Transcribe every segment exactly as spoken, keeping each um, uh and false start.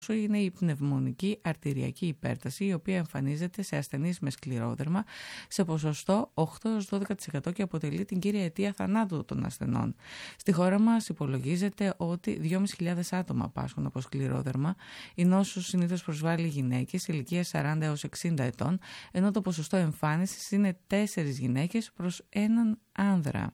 είναι η πνευμονική αρτηριακή υπέρταση, η οποία εμφανίζεται σε ασθενείς με σκληρόδερμα σε ποσοστό οκτώ έως δώδεκα τοις εκατό και αποτελεί την κύρια αιτία θανάτου των ασθενών. Στη χώρα μας υπολογίζεται ότι δυόμισι χιλιάδες άτομα πάσχουν από σκληρόδερμα. Η νόσος συνήθως προσβάλλει γυναίκες ηλικίας σαράντα έως εξήντα ετών, ενώ το ποσοστό εμφάνισης είναι τέσσερις γυναίκες προς έναν άνδρα.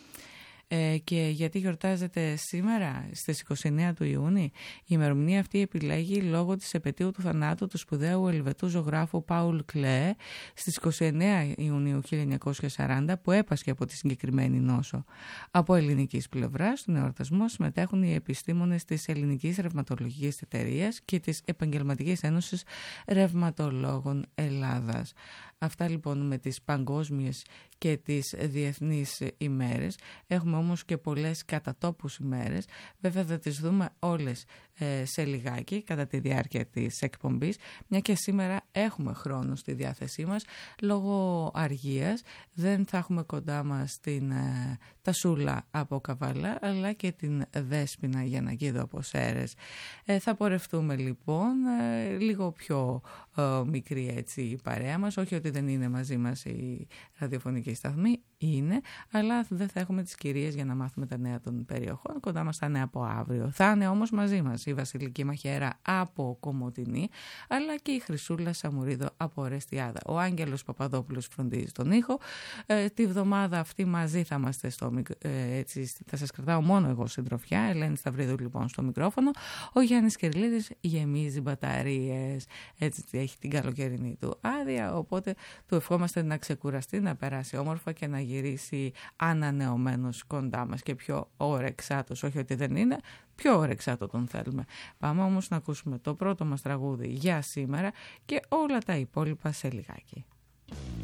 Ε, και γιατί γιορτάζεται σήμερα στις είκοσι εννέα του Ιούνιου? Η ημερομηνία αυτή επιλέγει λόγω της επετείου του θανάτου του σπουδαίου Ελβετού ζωγράφου Πάουλ Κλεέ στις είκοσι εννέα Ιουνίου χίλια εννιακόσια σαράντα, που έπασχε από τη συγκεκριμένη νόσο. Από ελληνικής πλευράς στον εορτασμό συμμετέχουν οι επιστήμονες της Ελληνικής Ρευματολογικής Εταιρείας και της Επαγγελματικής Ένωσης Ρευματολόγων Ελλάδας. Αυτά λοιπόν με τις παγκόσμιες και τις διεθνείς ημέρες. Έχουμε όμως και πολλές κατατόπους ημέρες. Βέβαια θα τις δούμε όλες ε, σε λιγάκι κατά τη διάρκεια της εκπομπής, μια και σήμερα έχουμε χρόνο στη διάθεσή μας. Λόγω αργίας δεν θα έχουμε κοντά μας την ε, Τασούλα από Καβάλα, αλλά και την Δέσποινα Γιαννακίδου από Σέρρες. Ε, θα πορευτούμε λοιπόν ε, λίγο πιο ε, μικρή έτσι η παρέα μας, όχι ότι δεν είναι μαζί μας η ραδιοφωνική σταθμή, είναι, αλλά δεν θα έχουμε τις κυρίες για να μάθουμε τα νέα των περιοχών. Κοντά μας θα είναι από αύριο. Θα είναι όμως μαζί μας η Βασιλική Μαχαίρα από Κομοτηνή, αλλά και η Χρυσούλα Σαμουρίδο από Ορεστιάδα. Ο Άγγελος Παπαδόπουλος φροντίζει τον ήχο. Ε, τη βδομάδα αυτή μαζί θα είμαστε στο ε, έτσι, θα σας κρατάω μόνο εγώ συντροφιά. Ελένη Σταυρίδου λοιπόν στο μικρόφωνο. Ο Γιάννης Κερλίδης γεμίζει μπαταρίες. Έτσι έχει την καλοκαιρινή του άδεια, οπότε του ευχόμαστε να ξεκουραστεί, να περάσει όμορφα και να γυρίσει ανανεωμένος κοντά μας και πιο όρεξάτος, όχι ότι δεν είναι, πιο όρεξάτο τον θέλουμε. Πάμε όμως να ακούσουμε το πρώτο μας τραγούδι για σήμερα και όλα τα υπόλοιπα σε λιγάκι.